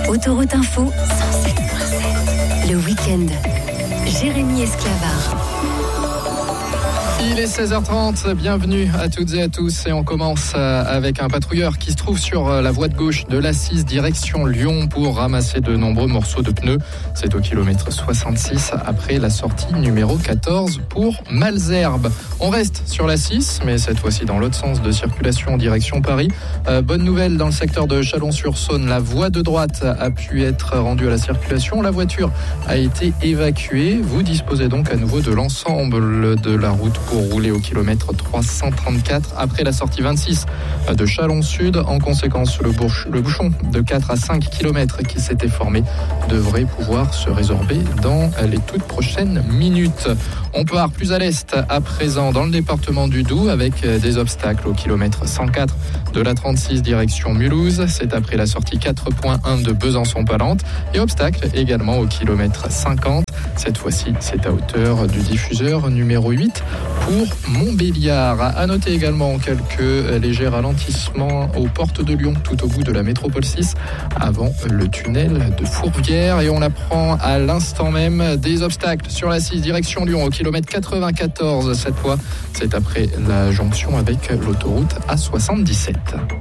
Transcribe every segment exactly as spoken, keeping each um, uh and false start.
Autoroute Info, cent sept virgule sept. Le week-end. Jérémy Esclavard. Il est seize heures trente, bienvenue à toutes et à tous et on commence avec un patrouilleur qui se trouve sur la voie de gauche de l'A six direction Lyon pour ramasser de nombreux morceaux de pneus. C'est au kilomètre soixante-six après la sortie numéro quatorze pour Malesherbes. On reste sur l'A six mais cette fois-ci dans l'autre sens de circulation direction Paris. Euh, bonne nouvelle dans le secteur de Chalon-sur-Saône, la voie de droite a pu être rendue à la circulation. La voiture a été évacuée. Vous disposez donc à nouveau de l'ensemble de la route pour rouler au kilomètre trois cent trente-quatre après la sortie vingt-six de Chalon-Sud. En conséquence, le, bourch, le bouchon de quatre à cinq kilomètres qui s'était formé devrait pouvoir se résorber dans les toutes prochaines minutes. On part plus à l'est à présent dans le département du Doubs avec des obstacles au kilomètre cent quatre de la trente-six direction Mulhouse. C'est après la sortie quatre point un de Besançon-Palente et obstacle également au kilomètre cinquante. Cette fois-ci, c'est à hauteur du diffuseur numéro huit pour Montbéliard. À noter également quelques légers ralentissements aux portes de Lyon tout au bout de la métropole six avant le tunnel de Fourvière. Et on apprend à l'instant même des obstacles sur la six direction Lyon au kilomètre quatre-vingt-quatorze. Cette fois, c'est après la jonction avec l'autoroute A soixante-dix-sept.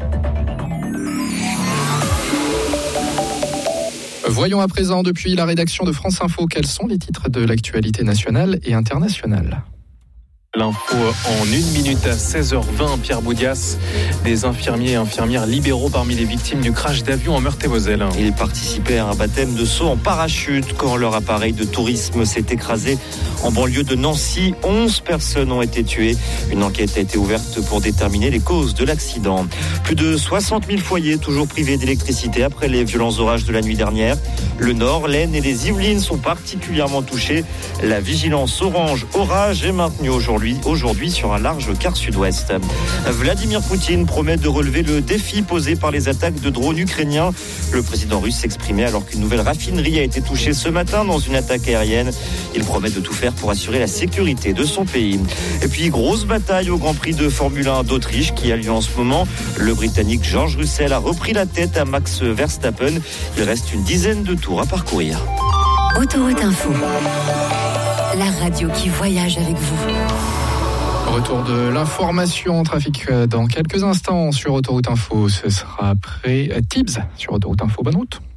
Voyons à présent depuis la rédaction de France Info quels sont les titres de l'actualité nationale et internationale. L'info en une minute à seize heures vingt, Pierre Boudias. Des infirmiers et infirmières libéraux parmi les victimes du crash d'avion en Meurthe-et-Moselle. Ils participaient à un baptême de saut en parachute quand leur appareil de tourisme s'est écrasé en banlieue de Nancy. onze personnes ont été tuées. Une enquête a été ouverte pour déterminer les causes de l'accident. Plus de soixante mille foyers toujours privés d'électricité après les violents orages de la nuit dernière. Le Nord, l'Aisne et les Yvelines sont particulièrement touchés. La vigilance orange orage est maintenue aujourd'hui. Aujourd'hui sur un large quart sud-ouest. Vladimir Poutine promet de relever le défi posé par les attaques de drones ukrainiens. Le président russe s'exprimait alors qu'une nouvelle raffinerie a été touchée ce matin dans une attaque aérienne. Il promet de tout faire pour assurer la sécurité de son pays. Et puis grosse bataille au Grand Prix de Formule un d'Autriche qui a lieu en ce moment. Le Britannique George Russell a repris la tête à Max Verstappen. Il reste une dizaine de tours à parcourir. Autoroute Info, la radio qui voyage avec vous. Retour de l'information en trafic dans quelques instants sur Autoroute Info. Ce sera après Tibbs sur Autoroute Info. Bonne route.